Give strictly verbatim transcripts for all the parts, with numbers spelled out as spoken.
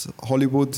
aus Hollywood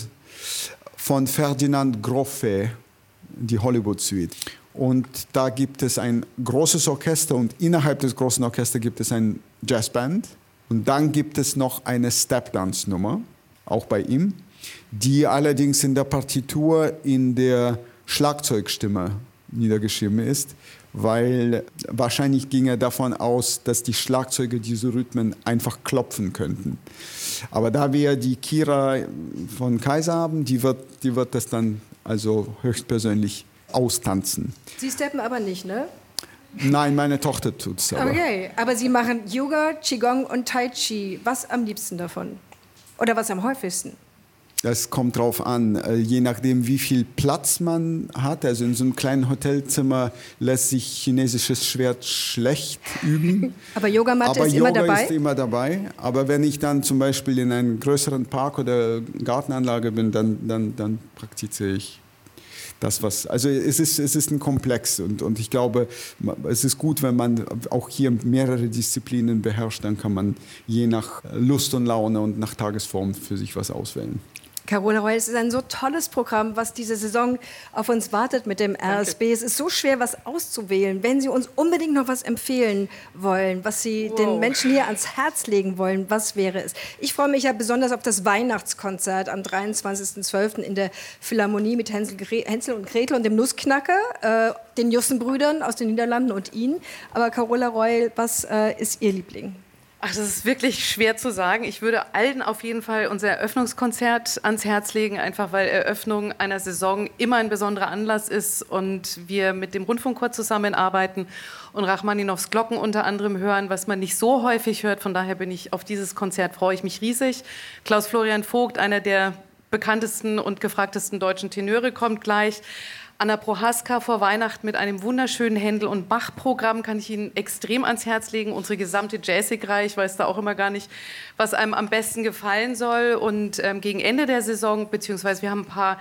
von Ferdinand Groffe, die Hollywood-Suite. Und da gibt es ein großes Orchester und innerhalb des großen Orchesters gibt es ein Jazzband. Und dann gibt es noch eine Step-Dance-Nummer, auch bei ihm, die allerdings in der Partitur in der Schlagzeugstimme niedergeschrieben ist, weil wahrscheinlich ging er davon aus, dass die Schlagzeuger diese Rhythmen einfach klopfen könnten. Aber da wir die Kira von Kaiser haben, die wird, die wird das dann also höchstpersönlich austanzen. Sie steppen aber nicht, ne? Nein, meine Tochter tut's. Aber. Okay, aber Sie machen Yoga, Qigong und Tai Chi. Was am liebsten davon? Oder was am häufigsten? Das kommt drauf an, je nachdem, wie viel Platz man hat. Also in so einem kleinen Hotelzimmer lässt sich chinesisches Schwert schlecht üben. Aber Yogamatte Aber ist Yoga immer dabei? ist immer dabei. Aber wenn ich dann zum Beispiel in einem größeren Park oder Gartenanlage bin, dann, dann, dann praktiziere ich das, was. Also es ist, es ist ein Komplex und, und ich glaube, es ist gut, wenn man auch hier mehrere Disziplinen beherrscht, dann kann man je nach Lust und Laune und nach Tagesform für sich was auswählen. Carola Roy, es ist ein so tolles Programm, was diese Saison auf uns wartet mit dem R S B. Danke. Es ist so schwer, was auszuwählen. Wenn Sie uns unbedingt noch was empfehlen wollen, was Sie wow. den Menschen hier ans Herz legen wollen, was wäre es? Ich freue mich ja besonders auf das Weihnachtskonzert am dreiundzwanzigsten zwölften in der Philharmonie mit Hänsel, Hänsel und Gretel und dem Nussknacker, äh, den Jussen-Brüdern aus den Niederlanden und Ihnen. Aber Carola Roy, was äh, ist Ihr Liebling? Ach, das ist wirklich schwer zu sagen. Ich würde allen auf jeden Fall unser Eröffnungskonzert ans Herz legen, einfach weil Eröffnung einer Saison immer ein besonderer Anlass ist und wir mit dem Rundfunkchor zusammenarbeiten und Rachmaninows Glocken unter anderem hören, was man nicht so häufig hört. Von daher bin ich auf dieses Konzert, freue ich mich riesig. Klaus Florian Vogt, einer der bekanntesten und gefragtesten deutschen Tenöre, kommt gleich. Anna Prohaska vor Weihnachten mit einem wunderschönen Händel- und Bach-Programm kann ich Ihnen extrem ans Herz legen. Unsere gesamte Jazzig-Reihe, ich weiß da auch immer gar nicht, was einem am besten gefallen soll. Und ähm, gegen Ende der Saison, beziehungsweise wir haben ein paar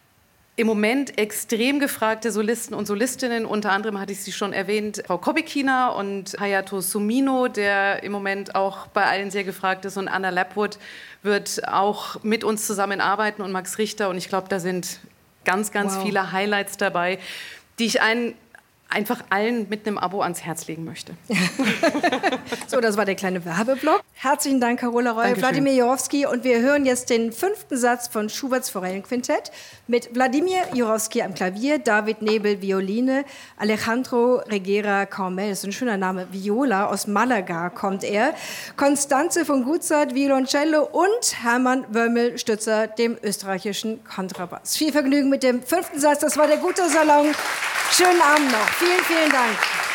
im Moment extrem gefragte Solisten und Solistinnen. Unter anderem hatte ich sie schon erwähnt, Frau Kobekina und Hayato Sumino, der im Moment auch bei allen sehr gefragt ist. Und Anna Lapwood wird auch mit uns zusammenarbeiten und Max Richter. Und ich glaube, da sind ganz, ganz wow. viele Highlights dabei, die ich einen, einfach allen mit einem Abo ans Herz legen möchte. So, das war der kleine Werbeblock. Herzlichen Dank, Carola Roy, Wladimir Jurowski. Und wir hören jetzt den fünften Satz von Schuberts Forellenquintett mit Wladimir Jurowski am Klavier, David Nebel Violine, Alejandro Reguera Caumel, das ist ein schöner Name, Viola, aus Malaga kommt er, Constanze von Gutzert Violoncello und Hermann Wömmel-Stützer, dem österreichischen Kontrabass. Viel Vergnügen mit dem fünften Satz, das war der Gute Salon. Schönen Abend noch. Vielen, vielen Dank.